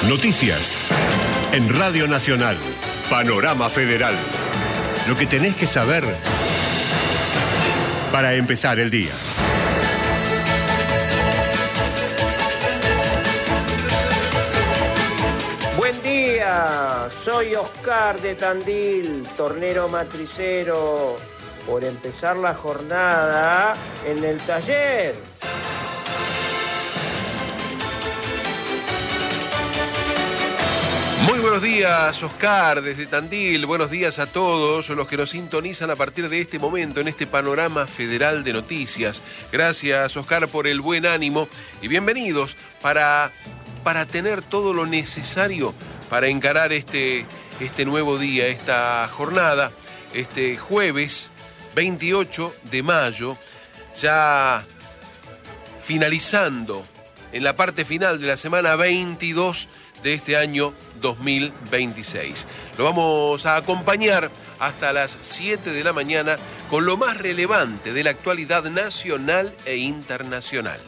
Noticias en Radio Nacional. Panorama Federal. Lo que tenés que saber para empezar el día. Buen día, soy Oscar de Tandil, tornero matricero, por empezar la jornada en el taller. Muy buenos días, Oscar, desde Tandil. Buenos días a todos los que nos sintonizan a partir de este momento en este panorama federal de noticias. Gracias, Oscar, por el buen ánimo y bienvenidos para tener todo lo necesario para encarar este nuevo día, esta jornada, este jueves 28 de mayo, ya finalizando en la parte final de la semana 22 de este año 2026. Lo vamos a acompañar hasta las 7 de la mañana con lo más relevante de la actualidad nacional e internacional.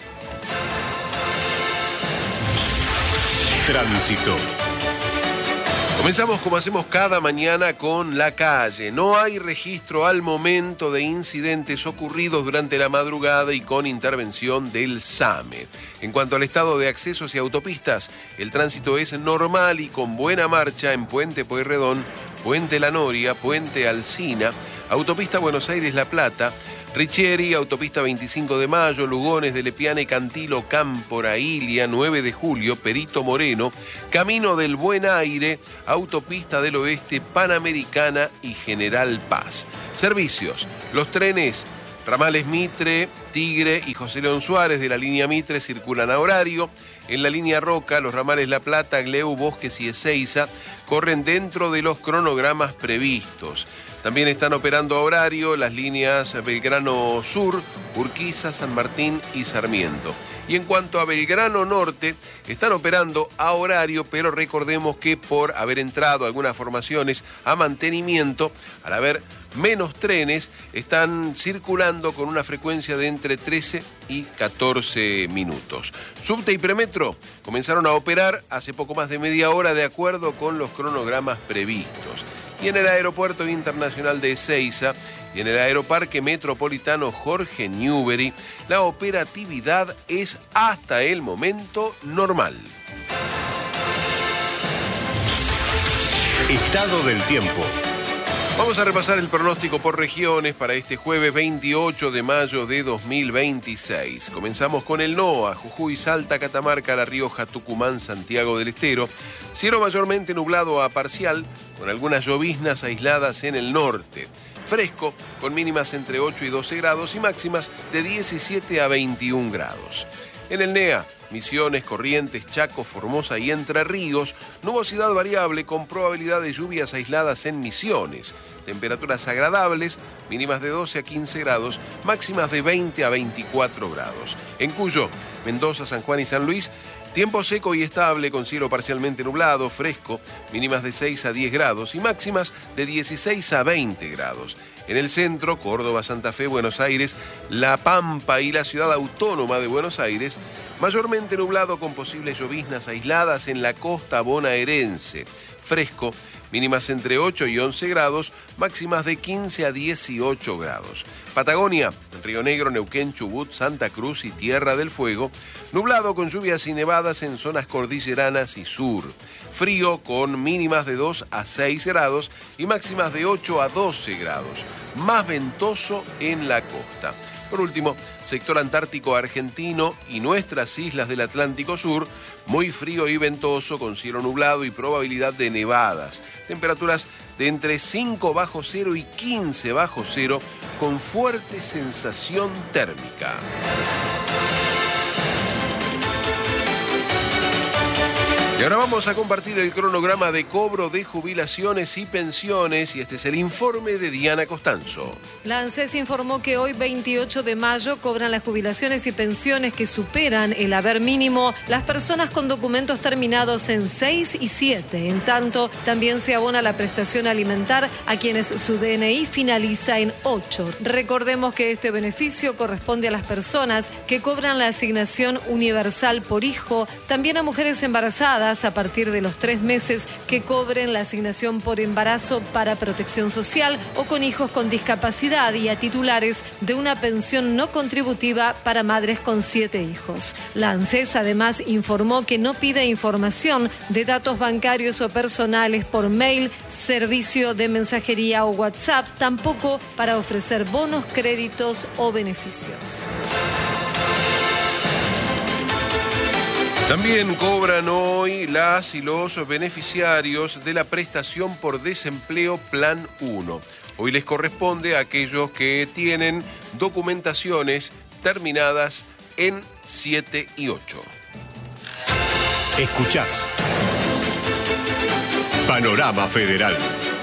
Tránsito. Comenzamos como hacemos cada mañana con la calle. No hay registro al momento de incidentes ocurridos durante la madrugada y con intervención del SAME. En cuanto al estado de accesos y autopistas, el tránsito es normal y con buena marcha en Puente Pueyrredón, Puente La Noria, Puente Alsina, Autopista Buenos Aires-La Plata, Richieri, Autopista 25 de Mayo, Lugones de Lepiane, Cantilo, Cámpora, Ilia, 9 de Julio, Perito Moreno, Camino del Buen Aire, Autopista del Oeste, Panamericana y General Paz. Servicios: los trenes ramales Mitre, Tigre y José León Suárez de la línea Mitre circulan a horario. En la línea Roca, los ramales La Plata, Gleu, Bosques y Ezeiza corren dentro de los cronogramas previstos. También están operando a horario las líneas Belgrano Sur, Urquiza, San Martín y Sarmiento. Y en cuanto a Belgrano Norte, están operando a horario, pero recordemos que por haber entrado algunas formaciones a mantenimiento, al haber menos trenes, están circulando con una frecuencia de entre 13 y 14 minutos. Subte y Premetro comenzaron a operar hace poco más de media hora de acuerdo con los cronogramas previstos. Y en el Aeropuerto Internacional de Ezeiza y en el Aeroparque Metropolitano Jorge Newbery, la operatividad es hasta el momento normal. Estado del tiempo. Vamos a repasar el pronóstico por regiones para este jueves 28 de mayo de 2026. Comenzamos con el NOA: Jujuy, Salta, Catamarca, La Rioja, Tucumán, Santiago del Estero. Cielo mayormente nublado a parcial, con algunas lloviznas aisladas en el norte. Fresco, con mínimas entre 8 y 12 grados y máximas de 17 a 21 grados. En el NEA, Misiones, Corrientes, Chaco, Formosa y Entre Ríos, nubosidad variable con probabilidad de lluvias aisladas en Misiones. Temperaturas agradables, mínimas de 12 a 15 grados, máximas de 20 a 24 grados. En Cuyo, Mendoza, San Juan y San Luis, tiempo seco y estable con cielo parcialmente nublado, fresco, mínimas de 6 a 10 grados y máximas de 16 a 20 grados. En el centro, Córdoba, Santa Fe, Buenos Aires, La Pampa y la ciudad autónoma de Buenos Aires, mayormente nublado con posibles lloviznas aisladas en la costa bonaerense. Fresco, mínimas entre 8 y 11 grados, máximas de 15 a 18 grados. Patagonia, Río Negro, Neuquén, Chubut, Santa Cruz y Tierra del Fuego, nublado con lluvias y nevadas en zonas cordilleranas y sur. Frío con mínimas de 2 a 6 grados y máximas de 8 a 12 grados. Más ventoso en la costa. Por último, sector antártico argentino y nuestras islas del Atlántico Sur, muy frío y ventoso con cielo nublado y probabilidad de nevadas. Temperaturas de entre 5 bajo cero y 15 bajo cero con fuerte sensación térmica. Y ahora vamos a compartir el cronograma de cobro de jubilaciones y pensiones y este es el informe de Diana Costanzo. La ANSES informó que hoy 28 de mayo cobran las jubilaciones y pensiones que superan el haber mínimo las personas con documentos terminados en 6 y 7. En tanto, también se abona la prestación alimentar a quienes su DNI finaliza en 8. Recordemos que este beneficio corresponde a las personas que cobran la asignación universal por hijo, también a mujeres embarazadas jubiladas a partir de los 3 meses que cobren la asignación por embarazo para protección social o con hijos con discapacidad y a titulares de una pensión no contributiva para madres con 7 hijos. La ANSES además informó que no pide información de datos bancarios o personales por mail, servicio de mensajería o WhatsApp, tampoco para ofrecer bonos, créditos o beneficios. También cobran hoy las y los beneficiarios de la prestación por desempleo Plan 1. Hoy les corresponde a aquellos que tienen documentaciones terminadas en 7 y 8. Escuchás Panorama Federal.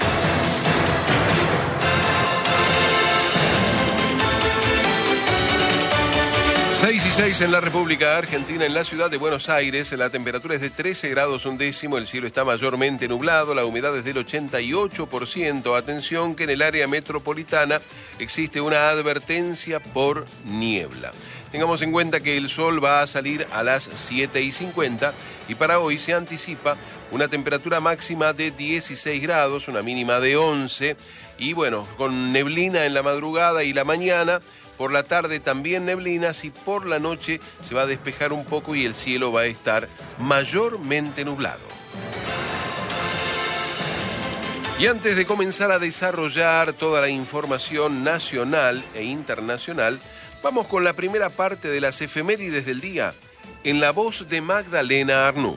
6:06 en la República Argentina, en la ciudad de Buenos Aires. La temperatura es de 13 grados 1 décimo, el cielo está mayormente nublado, la humedad es del 88%. Atención que en el área metropolitana existe una advertencia por niebla. Tengamos en cuenta que el sol va a salir a las 7:50 y para hoy se anticipa una temperatura máxima de 16 grados, una mínima de 11 y bueno, con neblina en la madrugada y la mañana. Por la tarde también neblinas y por la noche se va a despejar un poco y el cielo va a estar mayormente nublado. Y antes de comenzar a desarrollar toda la información nacional e internacional, vamos con la primera parte de las efemérides del día, en la voz de Magdalena Arnú.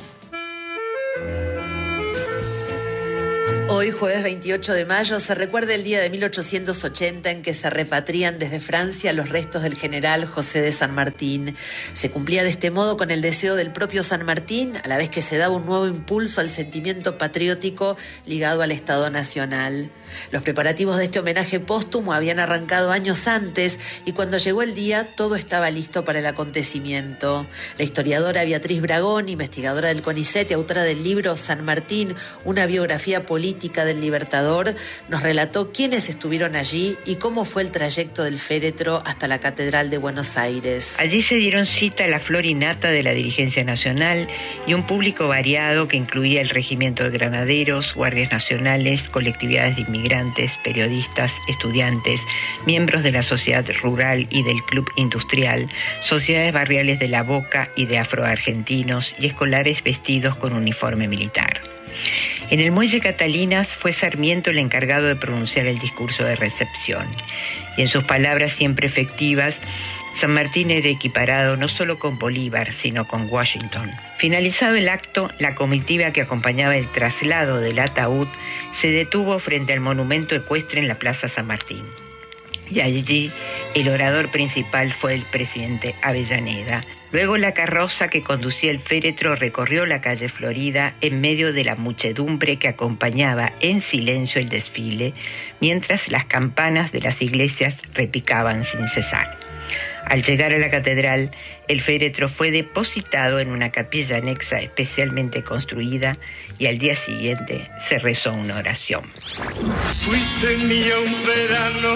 Hoy, jueves 28 de mayo, se recuerda el día de 1880 en que se repatrian desde Francia los restos del general José de San Martín. Se cumplía de este modo con el deseo del propio San Martín, a la vez que se daba un nuevo impulso al sentimiento patriótico ligado al Estado Nacional. Los preparativos de este homenaje póstumo habían arrancado años antes y cuando llegó el día todo estaba listo para el acontecimiento. La historiadora Beatriz Bragón, investigadora del CONICET y autora del libro San Martín, una biografía política del Libertador, nos relató quiénes estuvieron allí y cómo fue el trayecto del féretro hasta la Catedral de Buenos Aires. Allí se dieron cita la flor y nata de la dirigencia nacional y un público variado que incluía el regimiento de granaderos, guardias nacionales, colectividades de inmigrantes, periodistas, estudiantes, miembros de la sociedad rural y del club industrial, sociedades barriales de La Boca y de afroargentinos y escolares vestidos con uniforme militar. En el muelle Catalinas fue Sarmiento el encargado de pronunciar el discurso de recepción y en sus palabras siempre efectivas, San Martín era equiparado no solo con Bolívar, sino con Washington. Finalizado el acto, la comitiva que acompañaba el traslado del ataúd se detuvo frente al monumento ecuestre en la Plaza San Martín. Y allí el orador principal fue el presidente Avellaneda. Luego la carroza que conducía el féretro recorrió la calle Florida en medio de la muchedumbre que acompañaba en silencio el desfile, mientras las campanas de las iglesias repicaban sin cesar. Al llegar a la catedral, el féretro fue depositado en una capilla anexa especialmente construida y al día siguiente se rezó una oración. Fuiste mía un verano,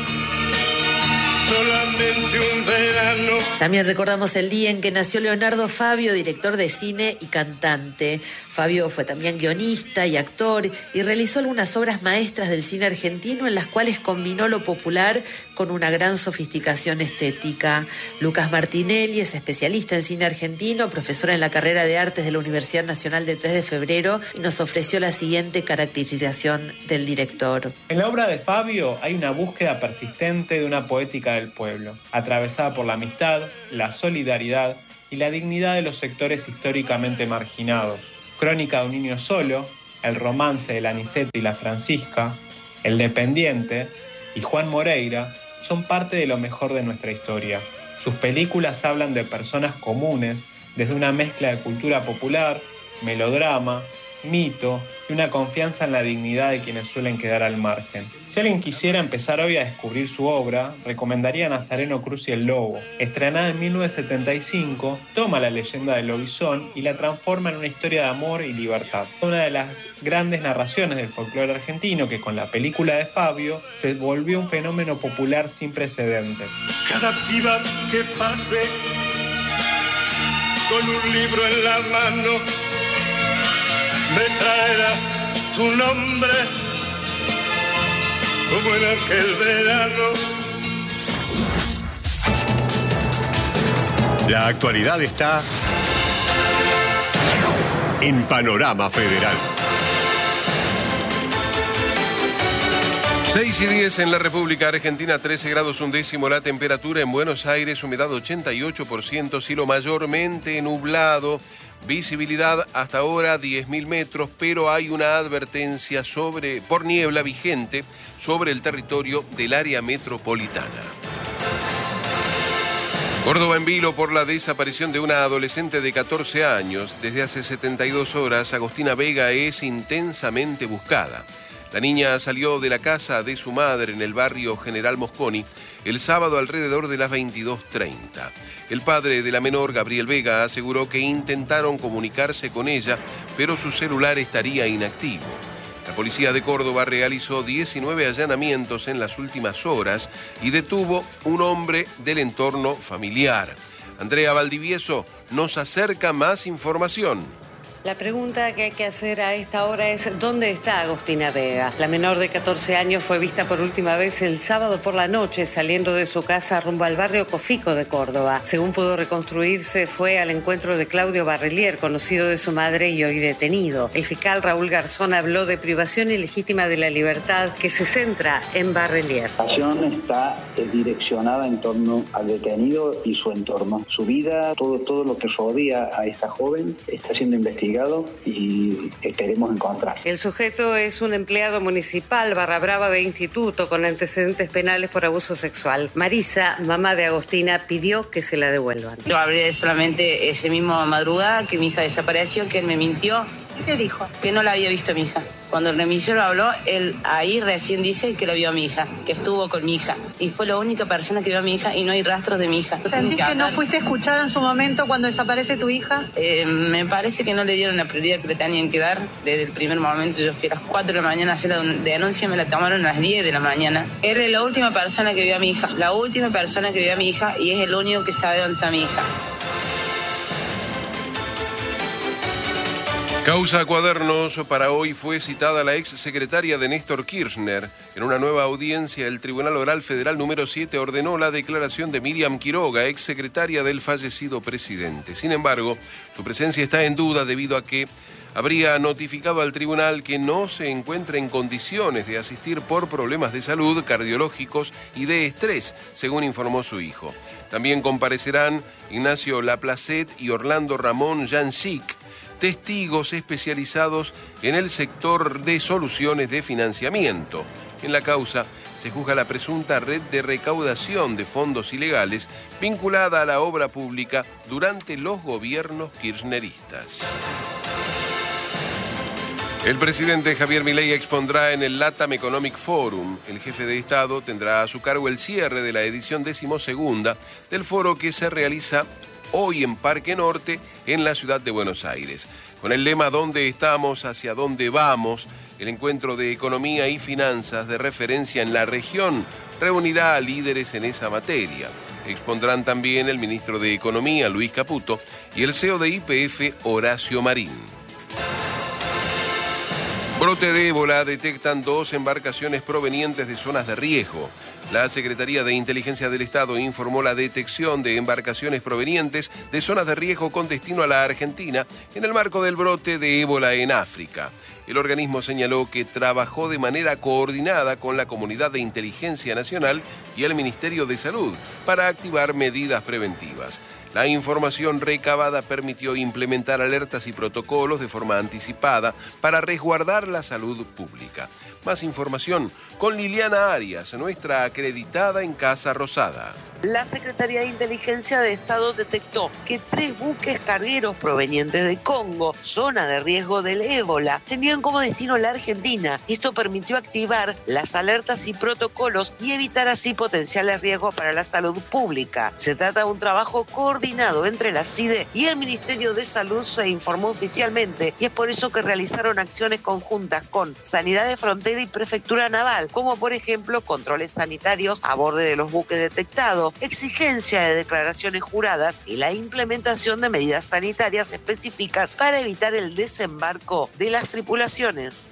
solamente un verano. También recordamos el día en que nació Leonardo Fabio, director de cine y cantante. Fabio fue también guionista y actor y realizó algunas obras maestras del cine argentino en las cuales combinó lo popular con una gran sofisticación estética. Lucas Martinelli es especialista en cine argentino, profesor en la carrera de Artes de la Universidad Nacional de 3 de Febrero y nos ofreció la siguiente caracterización del director. En la obra de Fabio hay una búsqueda persistente de una poética del pueblo, atravesada por la amistad, la solidaridad y la dignidad de los sectores históricamente marginados. Crónica de un niño solo, el romance de la Niceto y la Francisca, El Dependiente y Juan Moreira son parte de lo mejor de nuestra historia. Sus películas hablan de personas comunes desde una mezcla de cultura popular, melodrama, mito y una confianza en la dignidad de quienes suelen quedar al margen. Si alguien quisiera empezar hoy a descubrir su obra, recomendaría Nazareno Cruz y el Lobo. Estrenada en 1975, toma la leyenda del lobizón y la transforma en una historia de amor y libertad. Una de las grandes narraciones del folclore argentino que con la película de Fabio se volvió un fenómeno popular sin precedentes. Cada piba que pase con un libro en la mano me traerá tu nombre como en aquel verano. La actualidad está en Panorama Federal. 6:10 en la República Argentina, 13 grados 1 la temperatura en Buenos Aires, humedad 88%, cielo mayormente nublado, visibilidad hasta ahora 10.000 metros, pero hay una advertencia por niebla vigente sobre el territorio del área metropolitana. Córdoba en vilo por la desaparición de una adolescente de 14 años. Desde hace 72 horas, Agostina Vega es intensamente buscada. La niña salió de la casa de su madre en el barrio General Mosconi el sábado alrededor de las 22:30. El padre de la menor, Gabriel Vega, aseguró que intentaron comunicarse con ella, pero su celular estaría inactivo. La policía de Córdoba realizó 19 allanamientos en las últimas horas y detuvo un hombre del entorno familiar. Andrea Valdivieso nos acerca más información. La pregunta que hay que hacer a esta hora es ¿dónde está Agostina Vega? La menor de 14 años fue vista por última vez el sábado por la noche saliendo de su casa rumbo al barrio Cofico de Córdoba. Según pudo reconstruirse, fue al encuentro de Claudio Barrelier, conocido de su madre y hoy detenido. El fiscal Raúl Garzón habló de privación ilegítima de la libertad que se centra en Barrelier. La acción está direccionada en torno al detenido y su entorno. Su vida, todo lo que rodea a esta joven está siendo investigado y esperemos encontrar. El sujeto es un empleado municipal barra brava de instituto con antecedentes penales por abuso sexual. Marisa, mamá de Agostina, pidió que se la devuelvan. Yo hablé solamente ese mismo madrugada que mi hija desapareció, que él me mintió. ¿Qué te dijo? Que no la había visto a mi hija. Cuando el remisero habló, él ahí recién dice que la vio a mi hija, que estuvo con mi hija. Y fue la única persona que vio a mi hija y no hay rastros de mi hija. ¿Sentís que no fuiste escuchada en su momento cuando desaparece tu hija? Me parece que no le dieron la prioridad que le tenían que dar. Desde el primer momento, yo fui a las 4 de la mañana a hacer la denuncia, me la tomaron a las 10 de la mañana. Él es la última persona que vio a mi hija, la última persona que vio a mi hija y es el único que sabe dónde está mi hija. Causa Cuadernos. Para hoy fue citada la ex secretaria de Néstor Kirchner. En una nueva audiencia, el Tribunal Oral Federal número 7 ordenó la declaración de Miriam Quiroga, ex secretaria del fallecido presidente. Sin embargo, su presencia está en duda debido a que habría notificado al tribunal que no se encuentra en condiciones de asistir por problemas de salud, cardiológicos y de estrés, según informó su hijo. También comparecerán Ignacio Laplacet y Orlando Ramón Janchik, testigos especializados en el sector de soluciones de financiamiento. En la causa se juzga la presunta red de recaudación de fondos ilegales vinculada a la obra pública durante los gobiernos kirchneristas. El presidente Javier Milei expondrá en el LATAM Economic Forum. El jefe de Estado tendrá a su cargo el cierre de la edición 12ª del foro que se realiza hoy en Parque Norte, en la ciudad de Buenos Aires. Con el lema ¿Dónde estamos? ¿Hacia dónde vamos?, el encuentro de economía y finanzas de referencia en la región reunirá a líderes en esa materia. Expondrán también el ministro de Economía, Luis Caputo, y el CEO de YPF, Horacio Marín. Brote de ébola. Detectan 2 embarcaciones provenientes de zonas de riesgo. La Secretaría de Inteligencia del Estado informó la detección de embarcaciones provenientes de zonas de riesgo con destino a la Argentina en el marco del brote de ébola en África. El organismo señaló que trabajó de manera coordinada con la Comunidad de Inteligencia Nacional y el Ministerio de Salud para activar medidas preventivas. La información recabada permitió implementar alertas y protocolos de forma anticipada para resguardar la salud pública. Más información con Liliana Arias, nuestra acreditada en Casa Rosada. La Secretaría de Inteligencia de Estado detectó que 3 buques cargueros provenientes de Congo, zona de riesgo del ébola, tenían como destino la Argentina. Esto permitió activar las alertas y protocolos y evitar así potenciales riesgos para la salud pública. Se trata de un trabajo coordinado coordinado entre la CIDE y el Ministerio de Salud, se informó oficialmente, y es por eso que realizaron acciones conjuntas con Sanidad de Frontera y Prefectura Naval, como por ejemplo controles sanitarios a borde de los buques detectados, exigencia de declaraciones juradas y la implementación de medidas sanitarias específicas para evitar el desembarco de las tripulaciones.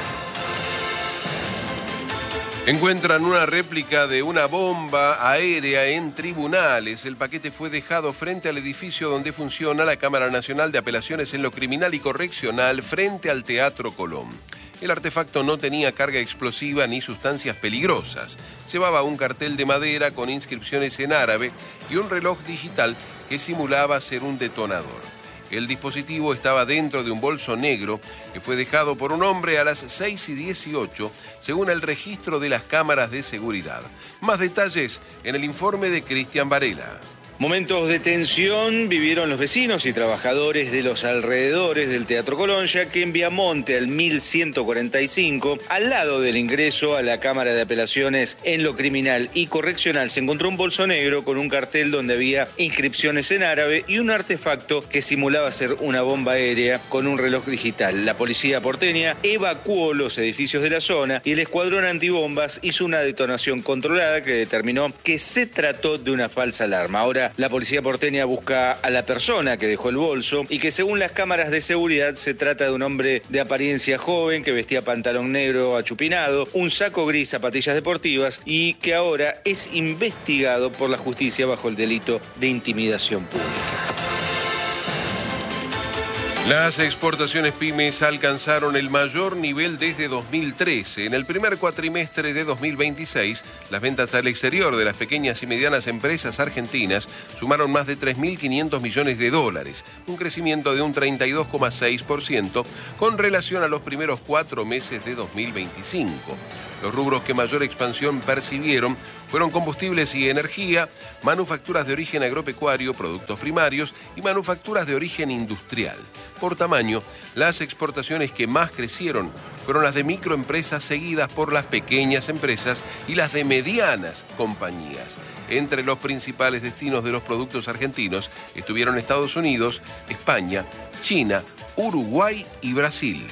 Encuentran una réplica de una bomba aérea en tribunales. El paquete fue dejado frente al edificio donde funciona la Cámara Nacional de Apelaciones en lo Criminal y Correccional, frente al Teatro Colón. El artefacto no tenía carga explosiva ni sustancias peligrosas. Llevaba un cartel de madera con inscripciones en árabe y un reloj digital que simulaba ser un detonador. El dispositivo estaba dentro de un bolso negro que fue dejado por un hombre a las 6:18, según el registro de las cámaras de seguridad. Más detalles en el informe de Cristian Varela. Momentos de tensión vivieron los vecinos y trabajadores de los alrededores del Teatro Colón, ya que en Viamonte, al 1145, al lado del ingreso a la Cámara de Apelaciones en lo Criminal y Correccional, se encontró un bolso negro con un cartel donde había inscripciones en árabe y un artefacto que simulaba ser una bomba aérea con un reloj digital. La policía porteña evacuó los edificios de la zona y el escuadrón antibombas hizo una detonación controlada que determinó que se trató de una falsa alarma. Ahora, la policía porteña busca a la persona que dejó el bolso y que, según las cámaras de seguridad, se trata de un hombre de apariencia joven que vestía pantalón negro achupinado, un saco gris, zapatillas deportivas, y que ahora es investigado por la justicia bajo el delito de intimidación pública. Las exportaciones pymes alcanzaron el mayor nivel desde 2013. En el primer cuatrimestre de 2026, las ventas al exterior de las pequeñas y medianas empresas argentinas sumaron más de 3.500 millones de dólares, un crecimiento de un 32,6% con relación a los primeros 4 meses de 2025. Los rubros que mayor expansión percibieron fueron combustibles y energía, manufacturas de origen agropecuario, productos primarios y manufacturas de origen industrial. Por tamaño, las exportaciones que más crecieron fueron las de microempresas, seguidas por las pequeñas empresas y las de medianas compañías. Entre los principales destinos de los productos argentinos estuvieron Estados Unidos, España, China, Uruguay y Brasil.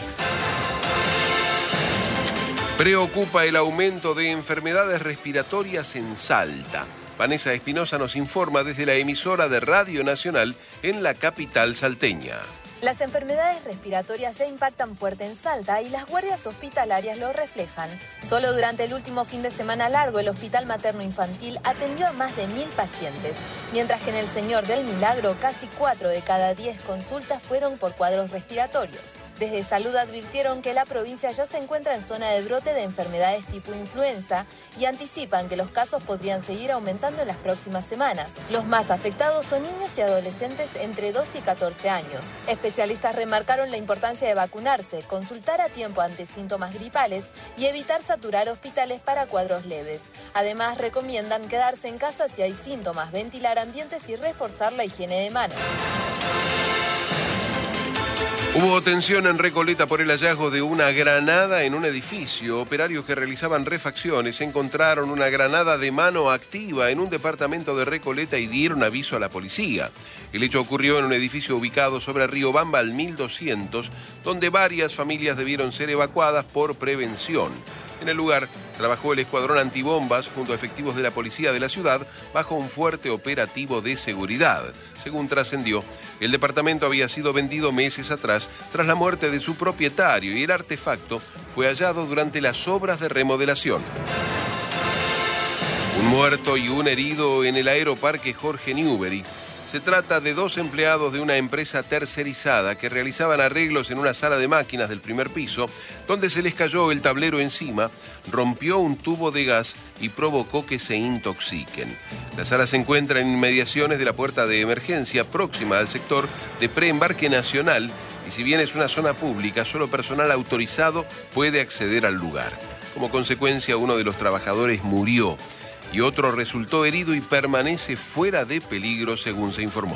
Preocupa el aumento de enfermedades respiratorias en Salta. Vanessa Espinosa nos informa desde la emisora de Radio Nacional en la capital salteña. Las enfermedades respiratorias ya impactan fuerte en Salta y las guardias hospitalarias lo reflejan. Solo durante el último fin de semana largo, el Hospital Materno Infantil atendió a más de 1.000 pacientes, mientras que en el Señor del Milagro casi 4 de cada 10 consultas fueron por cuadros respiratorios. Desde Salud advirtieron que la provincia ya se encuentra en zona de brote de enfermedades tipo influenza y anticipan que los casos podrían seguir aumentando en las próximas semanas. Los más afectados son niños y adolescentes entre 2 y 14 años. Especialistas remarcaron la importancia de vacunarse, consultar a tiempo ante síntomas gripales y evitar saturar hospitales para cuadros leves. Además, recomiendan quedarse en casa si hay síntomas, ventilar ambientes y reforzar la higiene de manos. Hubo tensión en Recoleta por el hallazgo de una granada en un edificio. Operarios que realizaban refacciones encontraron una granada de mano activa en un departamento de Recoleta y dieron aviso a la policía. El hecho ocurrió en un edificio ubicado sobre Río Bamba al 1200, donde varias familias debieron ser evacuadas por prevención. En el lugar trabajó el escuadrón antibombas junto a efectivos de la policía de la ciudad bajo un fuerte operativo de seguridad. Según trascendió, el departamento había sido vendido meses atrás tras la muerte de su propietario y el artefacto fue hallado durante las obras de remodelación. Un muerto y un herido en el aeroparque Jorge Newbery. Se trata de 2 empleados de una empresa tercerizada que realizaban arreglos en una sala de máquinas del primer piso, donde se les cayó el tablero encima, rompió un tubo de gas y provocó que se intoxiquen. La sala se encuentra en inmediaciones de la puerta de emergencia próxima al sector de preembarque nacional y si bien es una zona pública, solo personal autorizado puede acceder al lugar. Como consecuencia, uno de los trabajadores murió y otro resultó herido y permanece fuera de peligro, según se informó.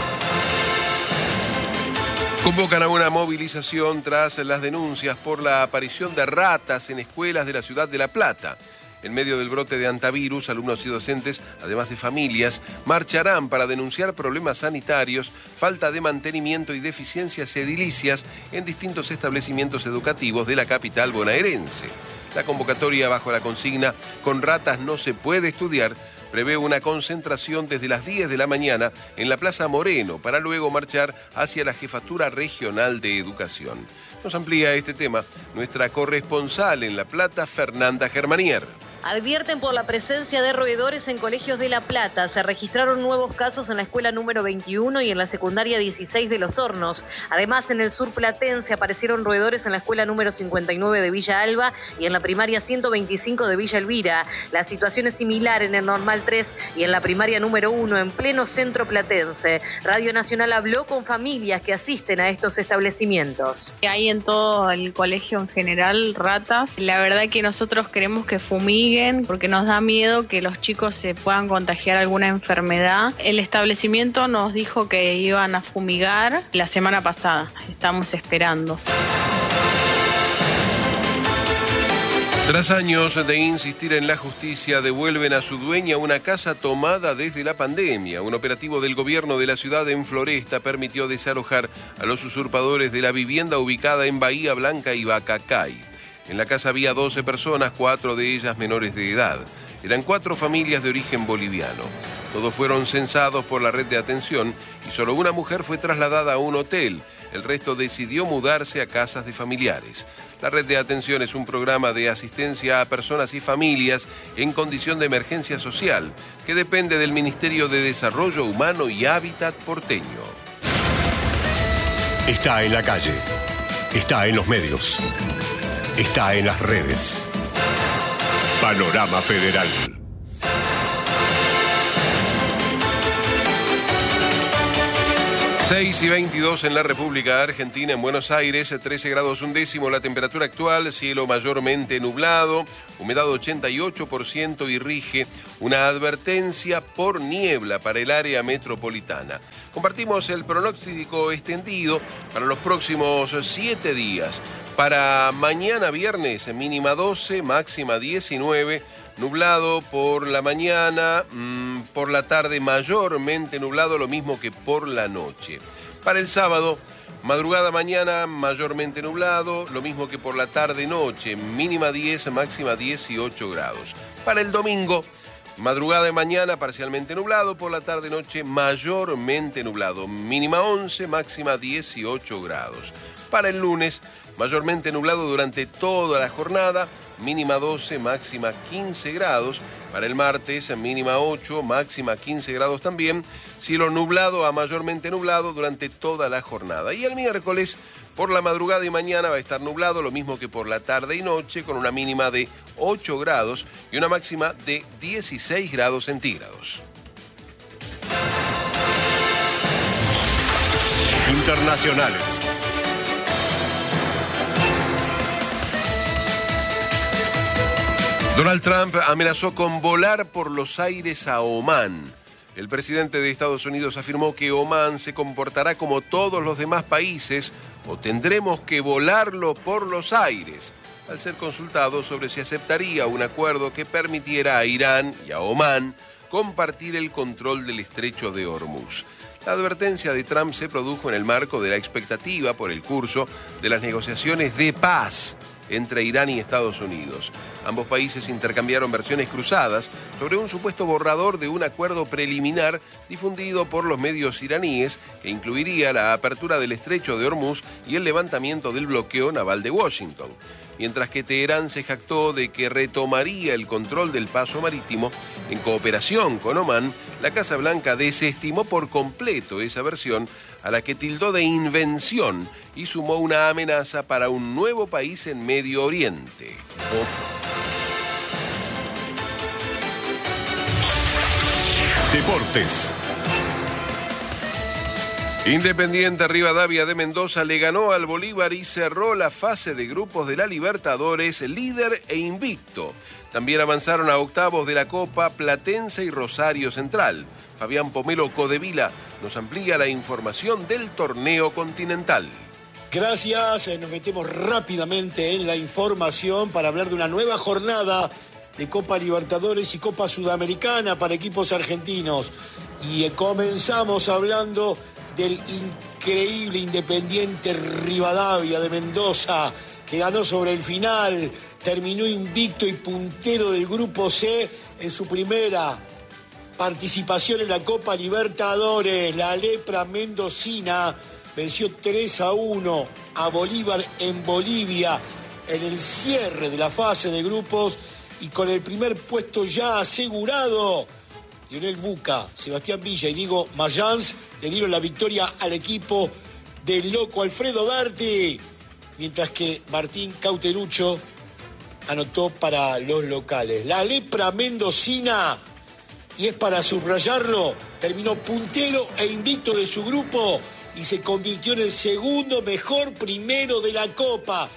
Convocan a una movilización tras las denuncias por la aparición de ratas en escuelas de la ciudad de La Plata. En medio del brote de antivirus, alumnos y docentes, además de familias, marcharán para denunciar problemas sanitarios, falta de mantenimiento y deficiencias edilicias en distintos establecimientos educativos de la capital bonaerense. La convocatoria bajo la consigna "Con ratas no se puede estudiar" prevé una concentración desde las 10 de la mañana en la Plaza Moreno para luego marchar hacia la Jefatura Regional de Educación. Nos amplía este tema nuestra corresponsal en La Plata, Fernanda Germanier. Advierten por la presencia de roedores en colegios de La Plata. Se registraron nuevos casos en la escuela número 21 y en la secundaria 16 de Los Hornos. Además, en el sur platense aparecieron roedores en la escuela número 59 de Villa Alba y en la primaria 125 de Villa Elvira. La situación es similar en el Normal 3 y en la primaria número 1 en pleno centro platense. Radio Nacional habló con familias que asisten a estos establecimientos. Hay en todo el colegio en general ratas. La verdad que nosotros queremos que fumiguen porque nos da miedo que los chicos se puedan contagiar alguna enfermedad. El establecimiento nos dijo que iban a fumigar la semana pasada. Estamos esperando. Tras años de insistir en la justicia, devuelven a su dueña una casa tomada desde la pandemia. Un operativo del gobierno de la ciudad en Floresta permitió desalojar a los usurpadores de la vivienda ubicada en Bahía Blanca y Bacacay. En la casa había 12 personas, 4 de ellas menores de edad. Eran 4 familias de origen boliviano. Todos fueron censados por la red de atención y solo una mujer fue trasladada a un hotel. El resto decidió mudarse a casas de familiares. La red de atención es un programa de asistencia a personas y familias en condición de emergencia social que depende del Ministerio de Desarrollo Humano y Hábitat porteño. Está en la calle. Está en los medios. Está en las redes. Panorama Federal. Seis y 22 en la República Argentina, en Buenos Aires, 13 grados 1 décimo la temperatura actual, cielo mayormente nublado, humedad 88% y rige una advertencia por niebla para el área metropolitana. Compartimos el pronóstico extendido para los próximos 7 días. Para mañana viernes, mínima 12, máxima 19, nublado por la mañana, por la tarde mayormente nublado, lo mismo que por la noche. Para el sábado, madrugada mañana mayormente nublado, lo mismo que por la tarde-noche, mínima 10, máxima 18 grados. Para el domingo, madrugada y mañana parcialmente nublado, por la tarde-noche mayormente nublado, mínima 11, máxima 18 grados. Para el lunes, mayormente nublado durante toda la jornada, mínima 12, máxima 15 grados. Para el martes, mínima 8, máxima 15 grados también. Cielo nublado a mayormente nublado durante toda la jornada. Y el miércoles, por la madrugada y mañana va a estar nublado, lo mismo que por la tarde y noche, con una mínima de 8 grados y una máxima de 16 grados centígrados. Internacionales. Donald Trump amenazó con volar por los aires a Omán. El presidente de Estados Unidos afirmó que Omán se comportará como todos los demás países o tendremos que volarlo por los aires, al ser consultado sobre si aceptaría un acuerdo que permitiera a Irán y a Omán compartir el control del estrecho de Hormuz. La advertencia de Trump se produjo en el marco de la expectativa por el curso de las negociaciones de paz entre Irán y Estados Unidos. Ambos países intercambiaron versiones cruzadas sobre un supuesto borrador de un acuerdo preliminar difundido por los medios iraníes que incluiría la apertura del estrecho de Hormuz y el levantamiento del bloqueo naval de Washington. Mientras que Teherán se jactó de que retomaría el control del paso marítimo en cooperación con Omán, la Casa Blanca desestimó por completo esa versión, a la que tildó de invención y sumó una amenaza para un nuevo país en Medio Oriente. Deportes. Independiente Rivadavia de Mendoza le ganó al Bolívar y cerró la fase de grupos de la Libertadores, líder e invicto. También avanzaron a octavos de la Copa Platense y Rosario Central. Fabián Pomelo Codevila nos amplía la información del torneo continental. Gracias, nos metemos rápidamente en la información para hablar de una nueva jornada de Copa Libertadores y Copa Sudamericana para equipos argentinos. Y comenzamos hablando del increíble Independiente Rivadavia de Mendoza, que ganó sobre el final, terminó invicto y puntero del Grupo C en su primera participación en la Copa Libertadores. La lepra mendocina venció 3-1 a Bolívar en Bolivia en el cierre de la fase de grupos, y con el primer puesto ya asegurado, Lionel Buca, Sebastián Villa y Diego Mayans le dieron la victoria al equipo del loco Alfredo Berti, mientras que Martín Cauterucho anotó para los locales. La lepra mendocina, y es para subrayarlo, terminó puntero e invicto de su grupo y se convirtió en el segundo mejor primero de la Copa.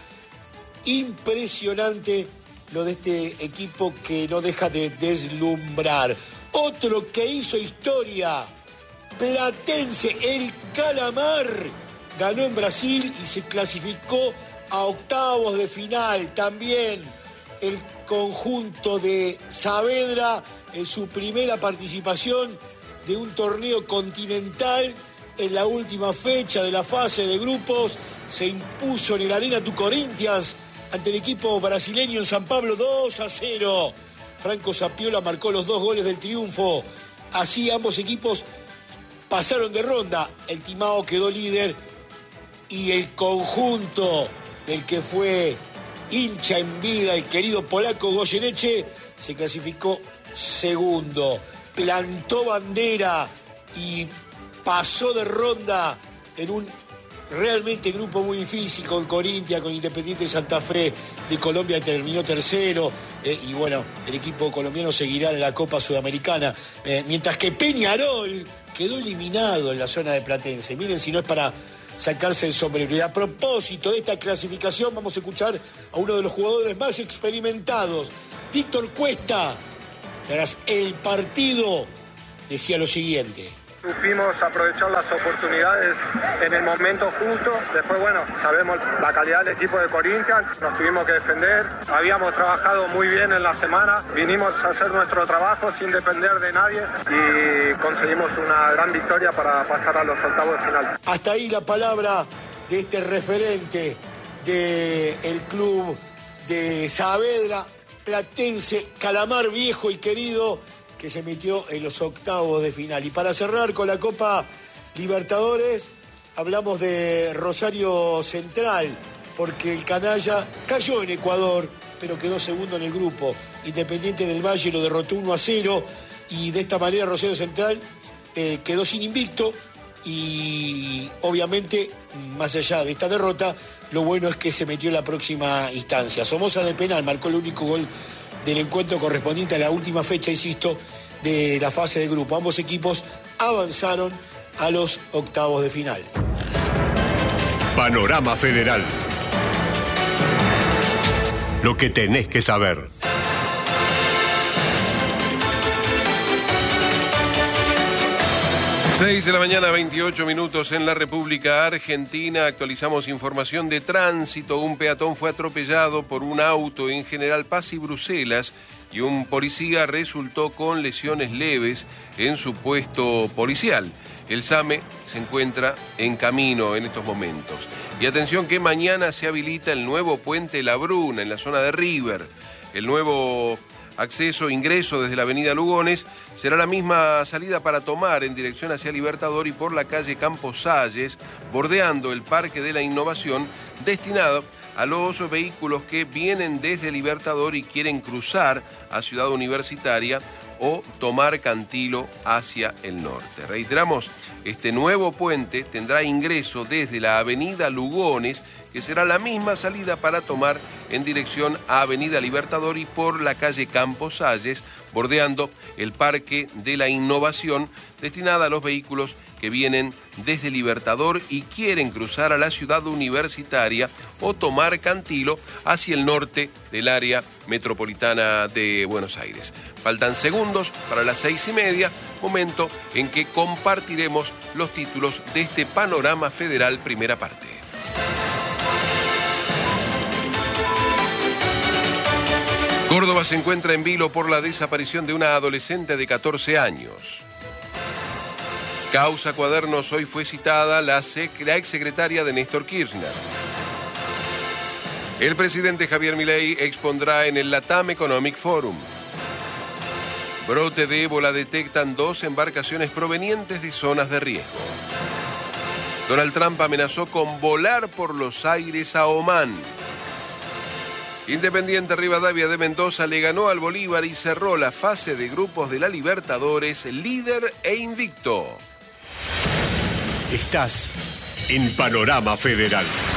Impresionante lo de este equipo que no deja de deslumbrar. Otro que hizo historia, Platense, el Calamar, ganó en Brasil y se clasificó a octavos de final. También el conjunto de Saavedra en su primera participación de un torneo continental en la última fecha de la fase de grupos se impuso en el Arena do Corinthians ante el equipo brasileño en San Pablo 2-0. Franco Sapiola marcó los 2 goles del triunfo. Así ambos equipos pasaron de ronda. El Timao quedó líder y el conjunto del que fue hincha en vida, el querido polaco Goyeneche, se clasificó segundo. Plantó bandera y pasó de ronda en un realmente grupo muy difícil, con Corinthians, con Independiente Santa Fe de Colombia, terminó tercero, y bueno, el equipo colombiano seguirá en la Copa Sudamericana, mientras que Peñarol quedó eliminado en la zona de Platense. Miren si no es para sacarse el sombrero. Y a propósito de esta clasificación, vamos a escuchar a uno de los jugadores más experimentados, Víctor Cuesta. Tras el partido decía lo siguiente: supimos aprovechar las oportunidades en el momento justo. Después, bueno, sabemos la calidad del equipo de Corinthians, nos tuvimos que defender. Habíamos trabajado muy bien en la semana, vinimos a hacer nuestro trabajo sin depender de nadie y conseguimos una gran victoria para pasar a los octavos de final. Hasta ahí la palabra de este referente del club de Saavedra, Platense, Calamar viejo y querido, que se metió en los octavos de final. Y para cerrar con la Copa Libertadores, hablamos de Rosario Central, porque el canalla cayó en Ecuador, pero quedó segundo en el grupo. Independiente del Valle lo derrotó 1-0, y de esta manera Rosario Central quedó sin invicto, y obviamente, más allá de esta derrota, lo bueno es que se metió en la próxima instancia. Somoza de penal marcó el único gol del encuentro correspondiente a la última fecha, insisto, de la fase de grupo. Ambos equipos avanzaron a los octavos de final. Panorama Federal. Lo que tenés que saber. 6 de la mañana, 28 minutos en la República Argentina. Actualizamos información de tránsito. Un peatón fue atropellado por un auto en General Paz y Bruselas, y un policía resultó con lesiones leves en su puesto policial. El SAME se encuentra en camino en estos momentos. Y atención que mañana se habilita el nuevo puente La Bruna en la zona de River. El nuevo ingreso desde la avenida Lugones será la misma salida para tomar en dirección hacia Libertador y por la calle Campos Salles, bordeando el Parque de la Innovación, destinado a los vehículos que vienen desde Libertador y quieren cruzar a Ciudad Universitaria o tomar Cantilo hacia el norte. Reiteramos, este nuevo puente tendrá ingreso desde la avenida Lugones, que será la misma salida para tomar en dirección a Avenida Libertador y por la calle Campos Salles, bordeando el Parque de la Innovación, destinada a los vehículos que vienen desde Libertador y quieren cruzar a la Ciudad Universitaria o tomar Cantilo hacia el norte del área metropolitana de Buenos Aires. Faltan segundos para las 6:30, momento en que compartiremos los títulos de este Panorama Federal primera parte. Córdoba se encuentra en vilo por la desaparición de una adolescente de 14 años. Causa Cuadernos, hoy fue citada la exsecretaria de Néstor Kirchner. El presidente Javier Milei expondrá en el Latam Economic Forum. Brote de ébola, detectan 2 embarcaciones provenientes de zonas de riesgo. Donald Trump amenazó con volar por los aires a Omán. Independiente Rivadavia de Mendoza le ganó al Bolívar y cerró la fase de grupos de la Libertadores, líder e invicto. Estás en Panorama Federal.